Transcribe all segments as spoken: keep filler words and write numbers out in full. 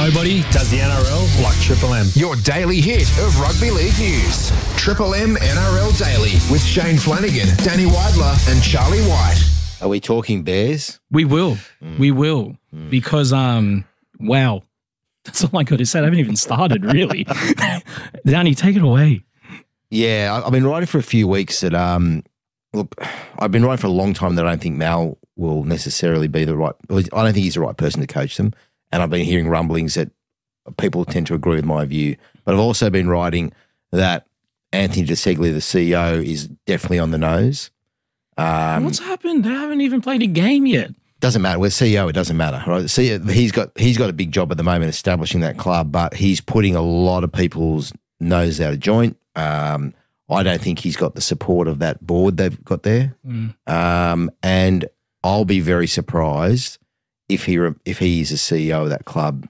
Nobody does the N R L like Triple M. Your daily hit of rugby league news. Triple M N R L Daily with Shane Flanagan, Danny Weidler and Charlie White. Are we talking Bears? We will. Mm. We will. Mm. Because, um, wow. That's all I got to say. I haven't even started, really. Danny, take it away. Yeah, I've been writing for a few weeks that, um, look, I've been writing for a long time that I don't think Mal will necessarily be the right, I don't think he's the right person to coach them. And I've been hearing rumblings that people tend to agree with my view. But I've also been writing that Anthony DeSeglia, the C E O, is definitely on the nose. Um, What's happened? They haven't even played a game yet. Doesn't matter. We're C E O. It doesn't matter, right? See, he's got he's got a big job at the moment establishing that club, but he's putting a lot of people's nose out of joint. Um, I don't think he's got the support of that board they've got there, mm. um, and I'll be very surprised if he re- if he is a C E O of that club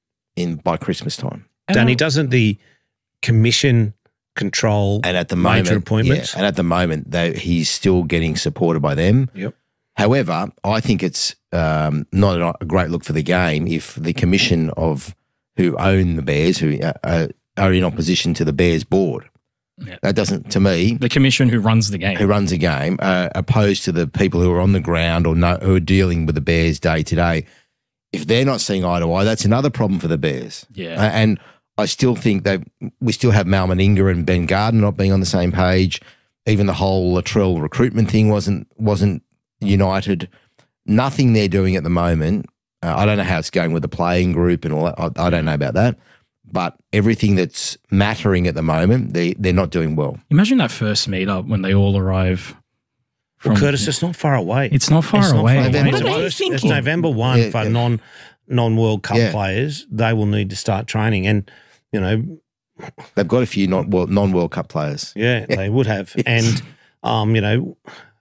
in by Christmas time. Danny, doesn't the commission control and at the major moment, appointments? Yeah, and at the moment, they, he's still getting supported by them. Yep. However, I think it's um, not a great look for the game if the commission of who own the Bears, who uh, are in opposition to the Bears board. Yeah. That doesn't, to me, the commission who runs the game, who runs the game, uh, opposed to the people who are on the ground or know, who are dealing with the Bears day to day. If they're not seeing eye to eye, that's another problem for the Bears. Yeah, uh, and I still think that we still have Mal Meninga and Ben Garden not being on the same page. Even the whole Latrell recruitment thing wasn't wasn't. united. Nothing they're doing at the moment. Uh, I don't know how it's going with the playing group and all that. I, I don't know about that. But everything that's mattering at the moment, they, they're not doing well. Imagine that first meetup when they all arrive. From, well, Curtis, it's not far away. It's not far it's away. Not far away. What It's, are you it's, thinking? it's November first yeah, for yeah. non, non-World Cup yeah. players. They will need to start training. And, you know... They've got a few non, well, non-World Cup players. Yeah, they would have. And, um, you know...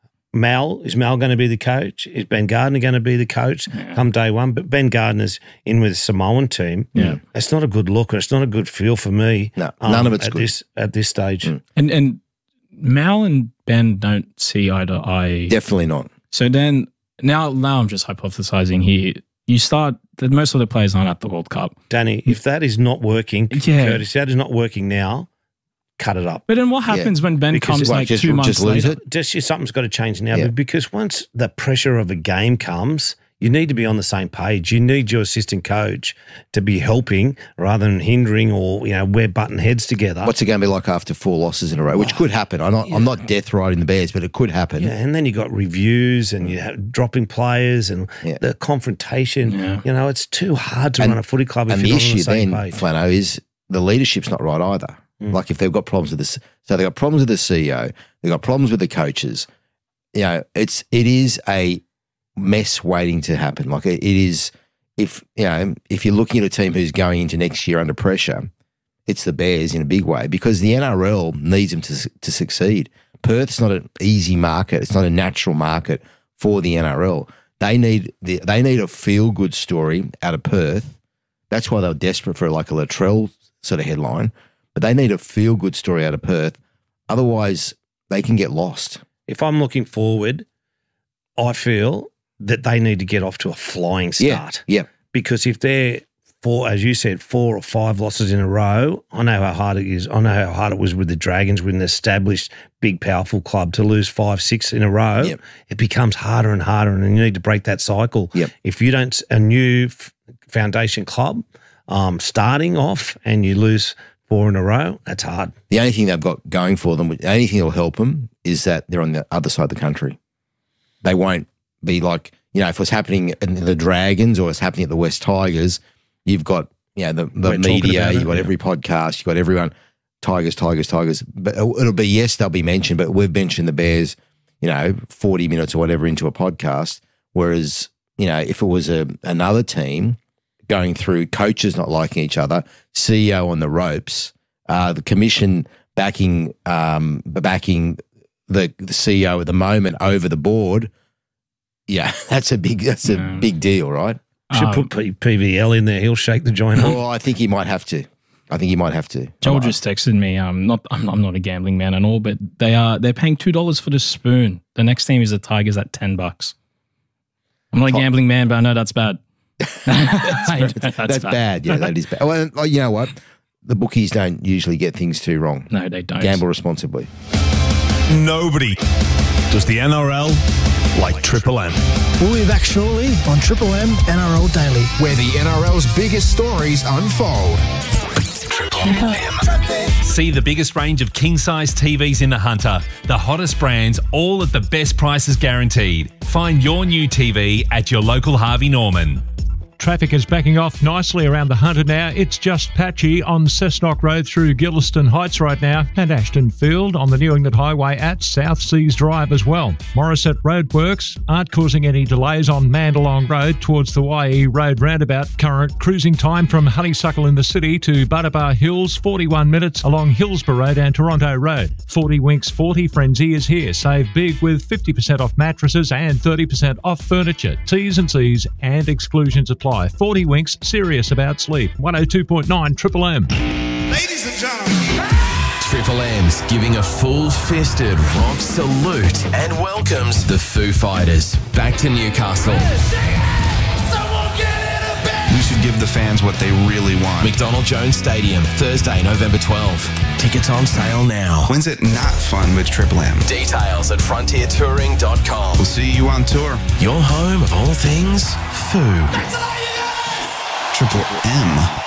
Mal, is Mal going to be the coach? Is Ben Gardner going to be the coach yeah. come day one? But Ben Gardner's in with the Samoan team. Yeah. It's not a good look. It's not a good feel for me. No, none um, of it's at good. This, at this stage. Mm. And and Mal and Ben don't see eye to eye. Definitely not. So then, now, now I'm just hypothesizing here. You start, that most of the players aren't at the World Cup. Danny, if that is not working, yeah. Curtis, that is not working now, cut it up. But then what happens yeah. when Ben because comes like just, two months just lose later? It? Just something's got to change now. Yeah. Because once the pressure of a game comes, you need to be on the same page. You need your assistant coach to be helping rather than hindering or, you know, we're butting heads together. What's it going to be like after four losses in a row, which oh, could happen. I'm not, yeah. I'm not death riding the Bears, but it could happen. Yeah, and then you got reviews and you have dropping players and yeah. the confrontation. Yeah. You know, it's too hard to and, run a footy club if and you're the not on issue the same then, page. Flano, is the leadership's not right either. Mm. Like if they've got problems with this, so they've got problems with the C E O, they've got problems with the coaches. You know, it's it is a mess waiting to happen. Like it is, if you know, if you're looking at a team who's going into next year under pressure, it's the Bears in a big way because the N R L needs them to to succeed. Perth's not an easy market; it's not a natural market for the N R L. They need the, they need a feel good story out of Perth. That's why they were desperate for like a Latrell sort of headline. But they need a feel-good story out of Perth. Otherwise, they can get lost. If I'm looking forward, I feel that they need to get off to a flying start. Yeah, yeah. Because if they're, four, as you said, four or five losses in a row, I know how hard it is. I know how hard it was with the Dragons, with an established, big, powerful club, to lose five, six in a row. Yep. It becomes harder and harder, and you need to break that cycle. Yep. If you don't, a new f- foundation club um, starting off and you lose four in a row, that's hard. The only thing they've got going for them, the only thing that will help them is that they're on the other side of the country. They won't be like, you know, if it's happening in the Dragons or it's happening at the West Tigers, you've got, you know, the, the media, you've got yeah. every podcast, you've got everyone, Tigers, Tigers, Tigers. But it'll be, yes, they'll be mentioned, but we've mentioned the Bears, you know, forty minutes or whatever into a podcast, whereas, you know, if it was a another team going through coaches not liking each other, C E O on the ropes, uh, the commission backing um, backing the, the C E O at the moment over the board, yeah, that's a big that's a yeah. big deal, right? Should um, put P V L in there. He'll shake the joint up. Well, I think he might have to. I think he might have to. Joel just texted me. Um, not I'm, I'm not a gambling man and all, but they are they're paying two dollars for the spoon. The next team is the Tigers at ten bucks. I'm not a gambling man, but I know that's bad. that's, That's, that's bad. Yeah, that is bad. Well, oh, you know what? The bookies don't usually get things too wrong. No, they don't. Gamble responsibly. Nobody does the N R L like Triple M. We'll be back shortly on Triple M N R L Daily. Where the N R L's biggest stories unfold. See the biggest range of king-size T Vs in the Hunter. The hottest brands, all at the best prices guaranteed. Find your new T V at your local Harvey Norman. Traffic is backing off nicely around the Hunter now. It's just patchy on Cessnock Road through Gilliston Heights right now, and Ashton Field on the New England Highway at South Seas Drive as well. Morisset roadworks aren't causing any delays on Mandalong Road towards the Y E Road roundabout. Current cruising time from Honeysuckle in the city to Buttabar Hills, forty-one minutes along Hillsborough Road and Toronto Road. forty Winks forty Frenzy is here. Save big with fifty percent off mattresses and thirty percent off furniture. T's and C's and exclusions apply. forty Winks, serious about sleep. one oh two point nine Triple M. Ladies and gentlemen, Triple M's giving a full-fisted rock salute and welcomes the Foo Fighters back to Newcastle. we should give the fans what they really want. McDonald Jones Stadium, Thursday, November twelfth. Tickets on sale now. When's it not fun with Triple M? Details at frontier touring dot com. We'll see you on tour. Your home of all things Foo. Triple M.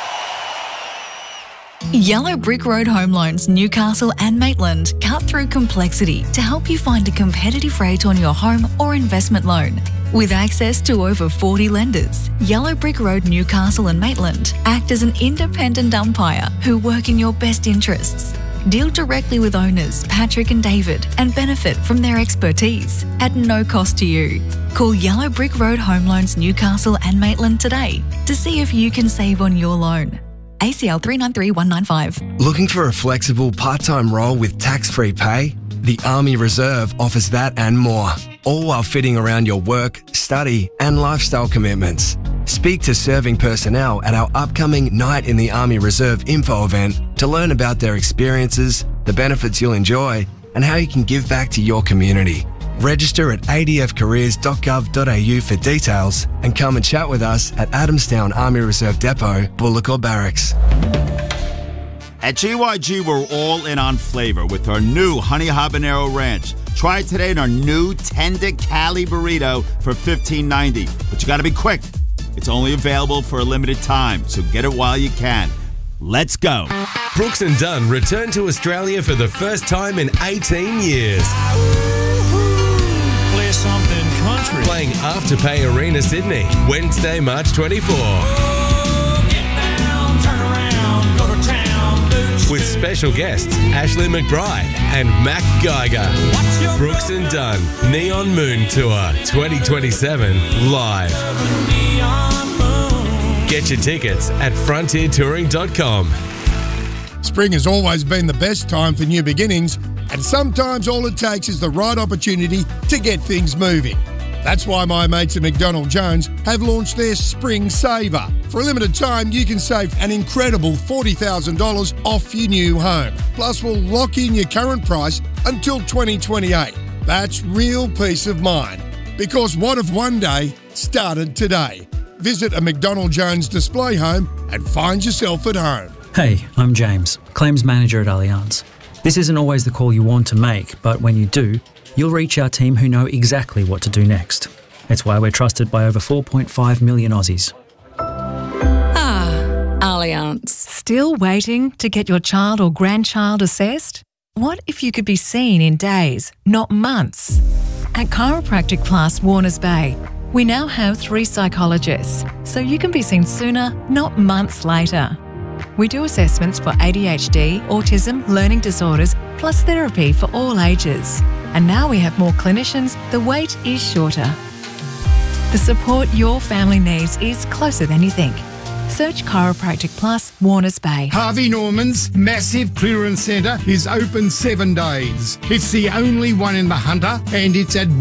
Yellow Brick Road Home Loans, Newcastle and Maitland cut through complexity to help you find a competitive rate on your home or investment loan. With access to over forty lenders, Yellow Brick Road, Newcastle and Maitland act as an independent umpire who work in your best interests. Deal directly with owners Patrick and David and benefit from their expertise at no cost to you. Call Yellow Brick Road Home Loans, Newcastle and Maitland today to see if you can save on your loan. A C L three nine three one nine five. Looking for a flexible part-time role with tax-free pay? The Army Reserve offers that and more, all while fitting around your work, study and lifestyle commitments. Speak to serving personnel at our upcoming Night in the Army Reserve info event to learn about their experiences, the benefits you'll enjoy and how you can give back to your community. Register at a d f careers dot gov dot a u for details and come and chat with us at Adamstown Army Reserve Depot, Bullock Barracks. At G Y G, we're all in on flavor with our new Honey Habanero Ranch. Try it today in our new tender Cali burrito for fifteen ninety. But you got to be quick. It's only available for a limited time, so get it while you can. Let's go. Brooks and Dunn return to Australia for the first time in eighteen years. Play something country. Playing Afterpay Arena, Sydney, Wednesday, March twenty-fourth. With special guests Ashley McBride and Mac Geiger. Brooks and Dunn Neon Moon Tour twenty twenty-seven live. Get your tickets at frontier touring dot com. Spring has always been the best time for new beginnings, and sometimes all it takes is the right opportunity to get things moving. That's why my mates at McDonald Jones have launched their Spring Saver. For a limited time, you can save an incredible forty thousand dollars off your new home. Plus, we'll lock in your current price until twenty twenty-eight. That's real peace of mind. Because what if one day started today? Visit a McDonald Jones display home and find yourself at home. Hey, I'm James, Claims Manager at Allianz. This isn't always the call you want to make, but when you do, you'll reach our team who know exactly what to do next. It's why we're trusted by over four point five million Aussies. Ah, Allianz. Still waiting to get your child or grandchild assessed? What if you could be seen in days, not months? At Chiropractic Plus Warners Bay, we now have three psychologists, so you can be seen sooner, not months later. We do assessments for A D H D, autism, learning disorders, plus therapy for all ages. And now we have more clinicians, the wait is shorter. The support your family needs is closer than you think. Search Chiropractic Plus Warners Bay. Harvey Norman's massive clearance centre is open seven days. It's the only one in the Hunter and it's at